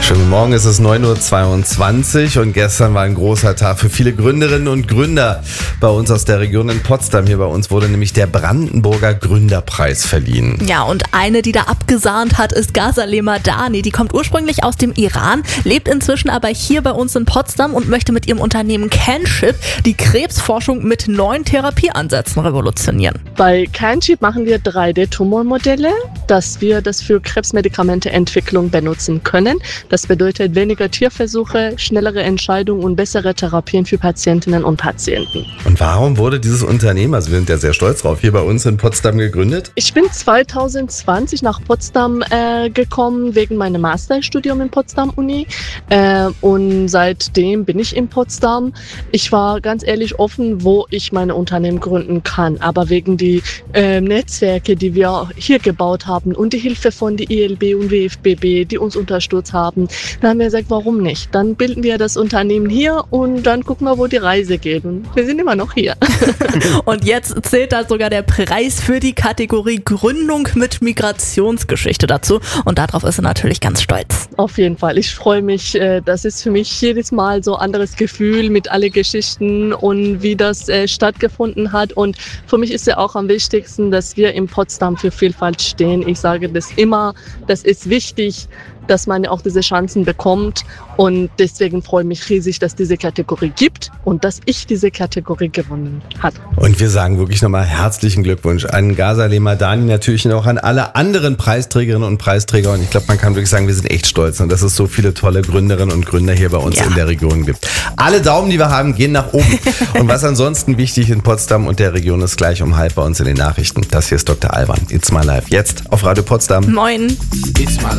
Schönen guten Morgen, es ist 9.22 Uhr und gestern war ein großer Tag für viele Gründerinnen und Gründer bei uns aus der Region in Potsdam. Hier bei uns wurde nämlich der Brandenburger Gründerpreis verliehen. Ja, und eine, die da abgesahnt hat, ist Ghazaleh Madani. Die kommt ursprünglich aus dem Iran, lebt inzwischen aber hier bei uns in Potsdam und möchte mit ihrem Unternehmen CanChip die Krebsforschung mit neuen Therapieansätzen revolutionieren. Bei CanChip machen wir 3D-Tumormodelle, dass wir das für Krebsmedikamenteentwicklung benutzen können. Das bedeutet weniger Tierversuche, schnellere Entscheidungen und bessere Therapien für Patientinnen und Patienten. Und warum wurde dieses Unternehmen, also wir sind ja sehr stolz drauf, hier bei uns in Potsdam gegründet? Ich bin 2020 nach Potsdam gekommen wegen meinem Masterstudium in Potsdam Uni und seitdem bin ich in Potsdam. Ich war ganz ehrlich offen, wo ich meine Unternehmen gründen kann, aber wegen die Netzwerke, die wir hier gebaut haben und die Hilfe von die ILB und WFBB, die uns unterstützt haben, dann haben wir gesagt, warum nicht? Dann bilden wir das Unternehmen hier und dann gucken wir, wo die Reise geht. Und wir sind immer noch hier. Und jetzt zählt da sogar der Preis für die Kategorie Gründung mit Migrationsgeschichte dazu. Und darauf ist er natürlich ganz stolz. Auf jeden Fall. Ich freue mich. Das ist für mich jedes Mal so ein anderes Gefühl mit alle Geschichten und wie das stattgefunden hat. Und für mich ist ja auch am wichtigsten, dass wir in Potsdam für Vielfalt stehen. Ich sage das immer, das ist wichtig, dass man auch diese Chancen bekommt. Und deswegen freue ich mich riesig, dass diese Kategorie gibt und dass ich diese Kategorie gewonnen habe. Und wir sagen wirklich nochmal herzlichen Glückwunsch an Ghazaleh Madani, natürlich und auch an alle anderen Preisträgerinnen und Preisträger. Und ich glaube, man kann wirklich sagen, wir sind echt stolz, dass es so viele tolle Gründerinnen und Gründer hier bei uns in der Region gibt. Alle Daumen, die wir haben, gehen nach oben. Und was ansonsten wichtig in Potsdam und der Region ist, gleich um 9:30 bei uns in den Nachrichten. Das hier ist Dr. Alban. It's My Life. Jetzt auf Radio Potsdam. Moin. It's my